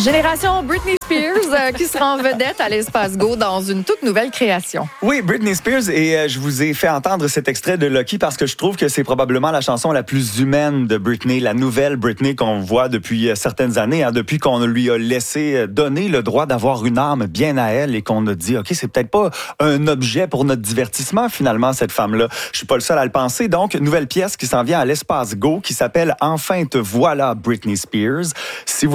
Génération Britney Spears qui sera en vedette à l'Espace Go dans une toute nouvelle création. Oui, Britney Spears, et je vous ai fait entendre cet extrait de Lucky parce que je trouve que c'est probablement la chanson la plus humaine de Britney, la nouvelle Britney qu'on voit depuis certaines années, depuis qu'on lui a laissé donner le droit d'avoir une âme bien à elle et qu'on a dit, OK, c'est peut-être pas un objet pour notre divertissement finalement, cette femme-là. Je suis pas le seul à le penser. Donc, nouvelle pièce qui s'en vient à l'Espace Go qui s'appelle Enfin te voilà Britney Spears. Si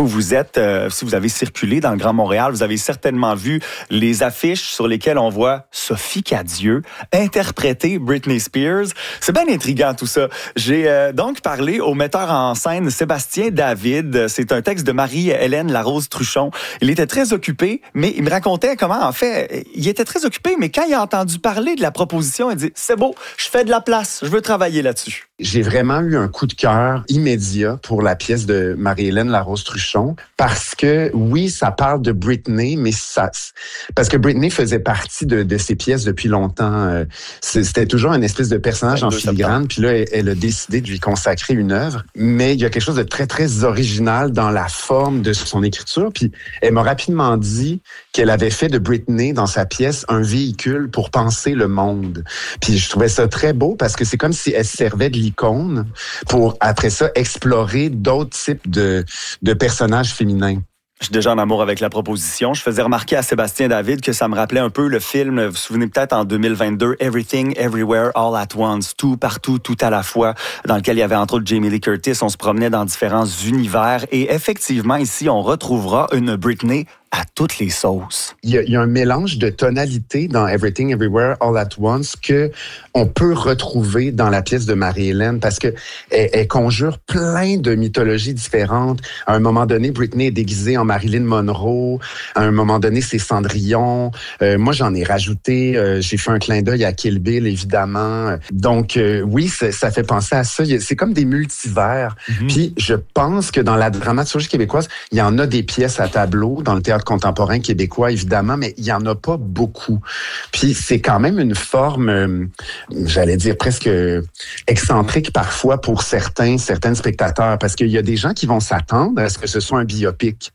vous avez circulé dans le Grand Montréal, vous avez certainement vu les affiches sur lesquelles on voit Sophie Cadieux interpréter Britney Spears. C'est bien intriguant tout ça. J'ai donc parlé au metteur en scène Sébastien David. C'est un texte de Marie-Hélène Larose-Truchon. Il était très occupé, mais il me racontait comment, en fait, il était très occupé, mais quand il a entendu parler de la proposition, il dit « C'est beau, je fais de la place, je veux travailler là-dessus ». J'ai vraiment eu un coup de cœur immédiat pour la pièce de Marie-Hélène Larose-Truchon parce que, oui, ça parle de Britney, mais parce que Britney faisait partie de ces pièces depuis longtemps. C'était toujours une espèce de personnage en filigrane, puis là, elle a décidé de lui consacrer une œuvre, mais il y a quelque chose de très, très original dans la forme de son écriture, puis elle m'a rapidement dit qu'elle avait fait de Britney, dans sa pièce, un véhicule pour penser le monde. Puis je trouvais ça très beau parce que c'est comme si elle servait de l'icône pour, après ça, explorer d'autres types de personnages féminins. Je suis déjà en amour avec la proposition. Je faisais remarquer à Sébastien David que ça me rappelait un peu le film, vous vous souvenez peut-être en 2022, Everything, Everywhere, All at Once, tout partout, tout à la fois, dans lequel il y avait entre autres Jamie Lee Curtis. On se promenait dans différents univers et effectivement, ici, on retrouvera une Britney à toutes les sauces. Il y a un mélange de tonalités dans Everything, Everywhere, All at Once que on peut retrouver dans la pièce de Marie-Hélène parce que elle conjure plein de mythologies différentes. À un moment donné, Britney est déguisée en Marilyn Monroe. À un moment donné, c'est Cendrillon. Moi, j'en ai rajouté. J'ai fait un clin d'œil à Kill Bill, évidemment. Donc, oui, ça fait penser à ça. C'est comme des multivers. Mm-hmm. Puis, je pense que dans la dramaturgie québécoise, il y en a des pièces à tableau dans le théâtre contemporain québécois, évidemment, mais il y en a pas beaucoup. Puis c'est quand même une forme, j'allais dire presque excentrique parfois pour certains spectateurs, parce qu'il y a des gens qui vont s'attendre à ce que ce soit un biopic.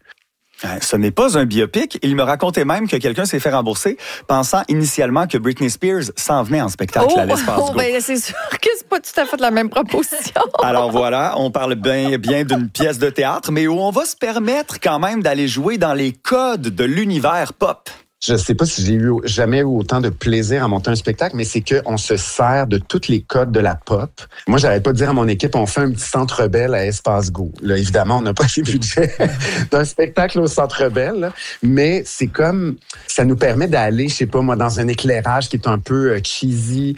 Ce n'est pas un biopic. Il me racontait même que quelqu'un s'est fait rembourser pensant initialement que Britney Spears s'en venait en spectacle à l'Espace Go. Ben c'est sûr que c'est pas tout à fait la même proposition. Alors voilà, on parle bien d'une pièce de théâtre, mais où on va se permettre quand même d'aller jouer dans les codes de l'univers pop. Je sais pas si j'ai jamais eu autant de plaisir à monter un spectacle, mais c'est qu'on se sert de tous les codes de la pop. Moi, j'arrête pas de dire à mon équipe, on fait un petit Centre Bell à Espace Go. Là, évidemment, on n'a pas les budgets d'un spectacle au Centre Bell, là, mais c'est comme, ça nous permet d'aller, je sais pas moi, dans un éclairage qui est un peu cheesy.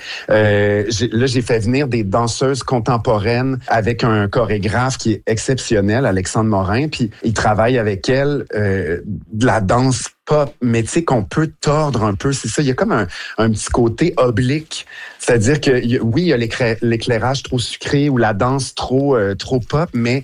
J'ai fait venir des danseuses contemporaines avec un chorégraphe qui est exceptionnel, Alexandre Morin, puis il travaille avec elle de la danse pop, mais tu sais qu'on peut tordre un peu, c'est ça. Il y a comme un petit côté oblique, c'est-à-dire que oui, il y a l'éclairage trop sucré ou la danse trop pop, mais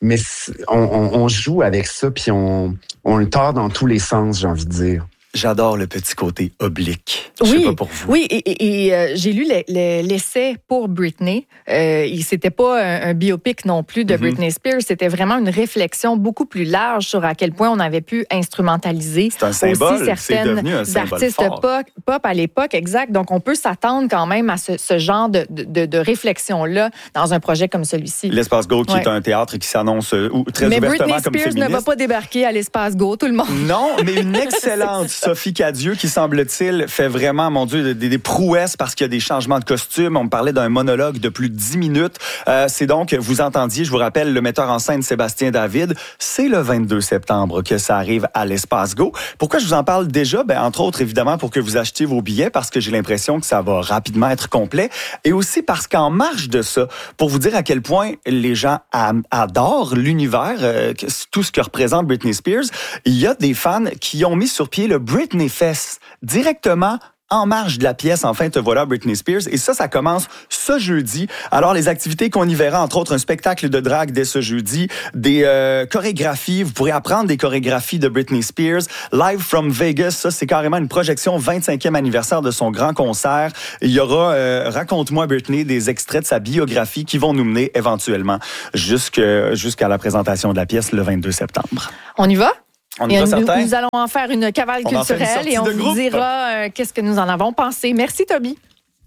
on joue avec ça puis on le tord dans tous les sens, j'ai envie de dire. J'adore le petit côté oblique. Je sais pas pour vous. Oui, et j'ai lu l'essai pour Britney. C'était pas un biopic non plus de Britney Spears. C'était vraiment une réflexion beaucoup plus large sur à quel point on avait pu instrumentaliser c'est un symbole, aussi certaines artistes pop à l'époque. Exact. Donc, on peut s'attendre quand même à ce genre de réflexion-là dans un projet comme celui-ci. L'Espace Go, qui est un théâtre qui s'annonce très ouvertement Britney comme Spears féministe. ne va pas débarquer à l'Espace Go, tout le monde. Non, mais une excellente Sophie Cadieux qui, semble-t-il, fait vraiment, mon Dieu, des prouesses parce qu'il y a des changements de costume. On me parlait d'un monologue de plus de 10 minutes. C'est donc, vous entendiez, je vous rappelle, le metteur en scène Sébastien David. C'est le 22 septembre que ça arrive à l'Espace Go. Pourquoi je vous en parle déjà? Entre autres, évidemment, pour que vous achetiez vos billets parce que j'ai l'impression que ça va rapidement être complet. Et aussi parce qu'en marge de ça, pour vous dire à quel point les gens adorent l'univers, tout ce que représente Britney Spears, il y a des fans qui ont mis sur pied le Britney Fest directement en marge de la pièce, Enfin te voilà Britney Spears. Et ça commence ce jeudi. Alors, les activités qu'on y verra, entre autres, un spectacle de drague dès ce jeudi, des chorégraphies. Vous pourrez apprendre des chorégraphies de Britney Spears. Live from Vegas, ça, c'est carrément une projection 25e anniversaire de son grand concert. Il y aura Raconte-moi Britney, des extraits de sa biographie qui vont nous mener éventuellement jusqu'à la présentation de la pièce le 22 septembre. On y va? On est pas certain. Nous allons en faire une cavale culturelle et on vous dira qu'est-ce que nous en avons pensé. Merci, Toby.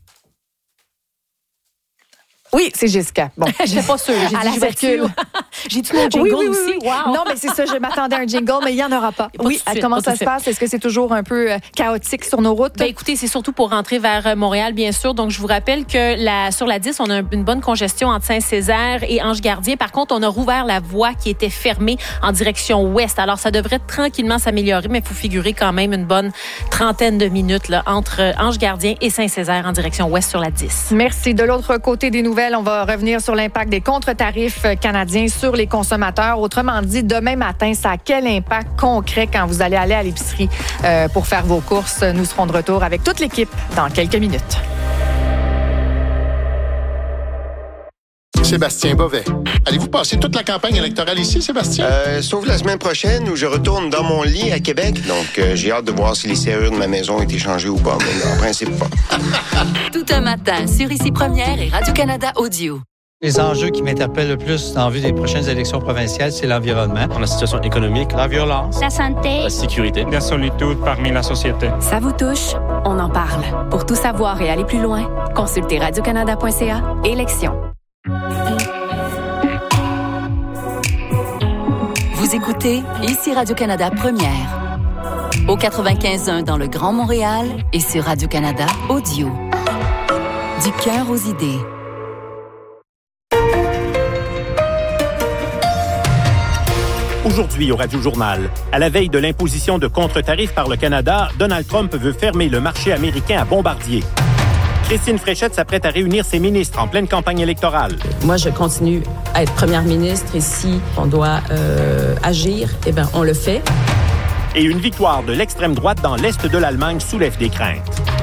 Oui, c'est Jessica. Bon, je n'étais pas sûre. J'ai dit mon jingle aussi. Wow. Non, mais c'est ça. Je m'attendais à un jingle, mais il n'y en aura pas. Oui, comment ça se passe? Est-ce que c'est toujours un peu chaotique sur nos routes? Ben, écoutez, c'est surtout pour rentrer vers Montréal, bien sûr. Donc, je vous rappelle que sur la 10, on a une bonne congestion entre Saint-Césaire et Ange-Gardien. Par contre, on a rouvert la voie qui était fermée en direction ouest. Alors, ça devrait tranquillement s'améliorer, mais il faut figurer quand même une bonne trentaine de minutes là, entre Ange-Gardien et Saint-Césaire en direction ouest sur la 10. Merci. De l'autre côté des nouvelles, on va revenir sur l'impact des contre-tarifs canadiens sur les consommateurs. Autrement dit, demain matin, ça a quel impact concret quand vous allez à l'épicerie pour faire vos courses? Nous serons de retour avec toute l'équipe dans quelques minutes. Sébastien Bovet. Allez-vous passer toute la campagne électorale ici, Sébastien? Sauf la semaine prochaine où je retourne dans mon lit à Québec. Donc, j'ai hâte de voir si les serrures de ma maison ont été changées ou pas. Mais en principe, pas. Tout un matin sur Ici Première et Radio-Canada Audio. Les enjeux qui m'interpellent le plus en vue des prochaines élections provinciales, c'est l'environnement. La situation économique, la violence, la santé, la sécurité, la solitude parmi la société. Ça vous touche? On en parle. Pour tout savoir et aller plus loin, consultez radiocanada.ca. Élections. Vous écoutez Ici Radio-Canada Première. Au 95.1 dans le Grand Montréal et sur Radio-Canada Audio. Du cœur aux idées. Aujourd'hui au Radio-Journal, à la veille de l'imposition de contre-tarifs par le Canada, Donald Trump veut fermer le marché américain à Bombardier. Christine Fréchette s'apprête à réunir ses ministres en pleine campagne électorale. Moi, je continue à être première ministre et si on doit agir, eh bien, on le fait. Et une victoire de l'extrême droite dans l'est de l'Allemagne soulève des craintes.